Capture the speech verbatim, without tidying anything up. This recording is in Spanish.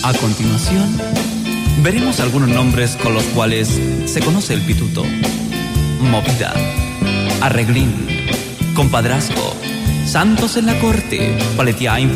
A continuación, veremos algunos nombres con los cuales se conoce el pituto: movida, arreglín, compadrazgo, santos en la corte, paleteá